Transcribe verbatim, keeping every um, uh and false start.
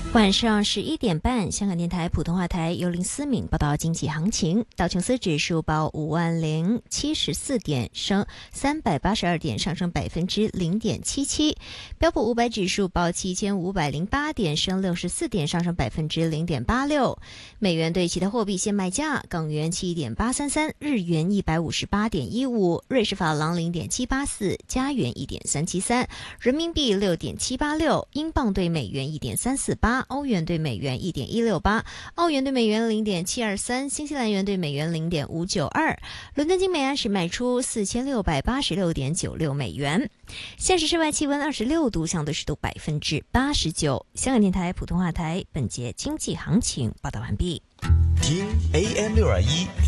晚上十一点半，香港电台普通话台由林思敏报道经济行情。道琼斯指数报五万零七十四点，升三百八十二点，上升百分之零点七七。标普五百指数报七千五百零八点，升六十四点，上升百分之零点八六。美元对其他货币现卖价：港元七点八三三，日元一百五十八点一五，瑞士法郎零点七八四，加元一点三七三，人民币六点七八六，英镑对美元一点三四八。欧元对美元 一点一六八， 澳元对美元 零点七二三， 新西兰元对美元 零点五九二。 伦敦金每安士卖出四千六百八十六点九六美元。现时室外气温二十六度，相对湿度百分之八十九。香港电台普通话台本节经济行情报道完毕。 听 A M 六二一